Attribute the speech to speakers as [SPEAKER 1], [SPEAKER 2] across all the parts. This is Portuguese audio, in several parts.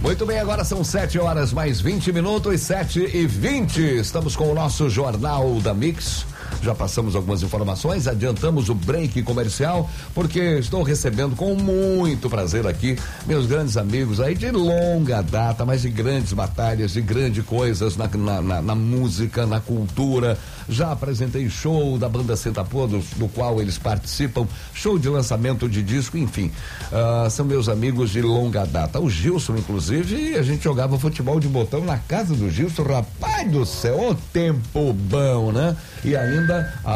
[SPEAKER 1] Muito bem, agora são 7 horas mais 20 minutos, 7h20. Estamos com o nosso Jornal da Mix. Já passamos algumas informações, adiantamos o break comercial, porque estou recebendo com muito prazer aqui meus grandes amigos aí de longa data, mas de grandes batalhas, de grandes coisas na música, na cultura. Já apresentei show da banda Sentapô, do qual eles participam, show de lançamento de disco, enfim. São meus amigos de longa data. O Gilson, inclusive, a gente jogava futebol de botão na casa do Gilson, rapaz do céu, ô tempo bom, né? E ainda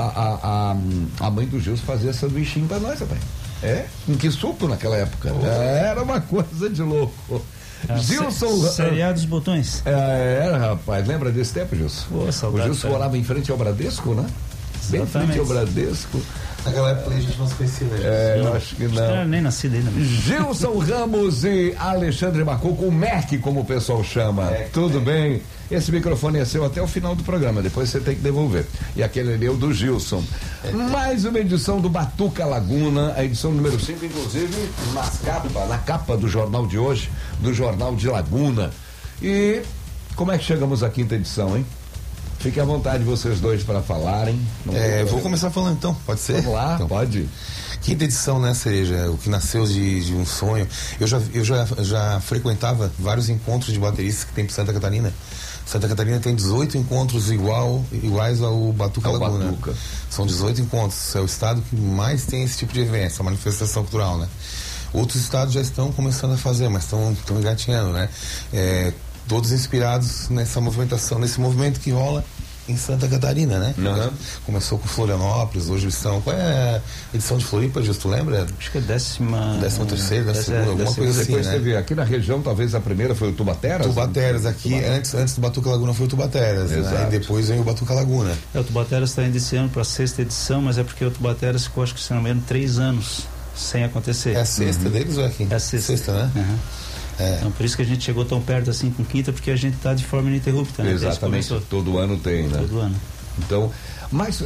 [SPEAKER 1] a mãe do Gilson fazia sanduichinho pra nós, rapaz. Com que suco naquela época. Era uma coisa de louco. Gilson.
[SPEAKER 2] Seriado dos Botões.
[SPEAKER 1] Era, rapaz. Lembra desse tempo, Gilson?
[SPEAKER 2] O
[SPEAKER 1] Gilson morava em frente ao Bradesco, né? Bem em frente ao Bradesco.
[SPEAKER 3] Naquela época a gente não se conhecia, né?
[SPEAKER 1] Eu acho que não.
[SPEAKER 2] Nem nascido ainda.
[SPEAKER 1] Gilson Ramos e Alexandre Macuco, o Mac, como o pessoal chama. Tudo bem? Esse microfone é seu até o final do programa, depois você tem que devolver. E aquele ali é o do Gilson. Mais uma edição do Batuca Laguna, a edição número 5, inclusive, na capa do jornal de hoje, do Jornal de Laguna. E como é que chegamos à quinta edição, hein? Fiquem à vontade vocês dois para falarem.
[SPEAKER 3] Vou começar falando então, pode ser?
[SPEAKER 1] Vamos lá, então, pode.
[SPEAKER 3] Quinta edição, né, Cereja? O que nasceu de um sonho. Eu já frequentava vários encontros de bateristas que tem por Santa Catarina. Santa Catarina tem 18 encontros iguais ao Batuca Laguna.
[SPEAKER 1] Batuca.
[SPEAKER 3] São 18 encontros. É o estado que mais tem esse tipo de evento, essa manifestação cultural, né? Outros estados já estão começando a fazer, mas estão engatinhando, né? Todos inspirados nessa movimentação, nesse movimento que rola em Santa Catarina, né?
[SPEAKER 1] Uhum.
[SPEAKER 3] Começou com Florianópolis, hoje estão... Qual é a edição de Floripa, Justo, lembra?
[SPEAKER 2] Acho que é 13ª,
[SPEAKER 3] 12ª, alguma coisa assim,
[SPEAKER 1] depois
[SPEAKER 3] né?
[SPEAKER 1] teve aqui na região, talvez a primeira foi o Tubateras.
[SPEAKER 3] Tubateras, aqui, antes do Batuca Laguna foi o Tubateras, né? E depois vem o Batuca Laguna.
[SPEAKER 2] O Tubateras está indo esse ano para a 6ª edição, mas é porque o Tubateras ficou, acho que se não me engano, 3 anos sem acontecer.
[SPEAKER 3] É a 6ª deles ou é a quinta?
[SPEAKER 2] É a 6ª,
[SPEAKER 3] né?
[SPEAKER 2] Uhum. Então por isso que a gente chegou tão perto assim com quinta, porque a gente está de forma ininterrupta, né?
[SPEAKER 1] Exatamente, todo ano tem, né?
[SPEAKER 2] Todo ano.
[SPEAKER 1] Então, mas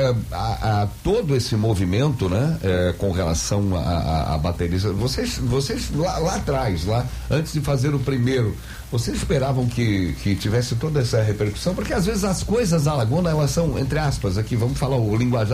[SPEAKER 1] todo esse movimento, né, com relação a baterista, vocês lá atrás, antes de fazer o primeiro, vocês esperavam que tivesse toda essa repercussão? Porque às vezes as coisas da Laguna, elas são, entre aspas, aqui, vamos falar o linguajar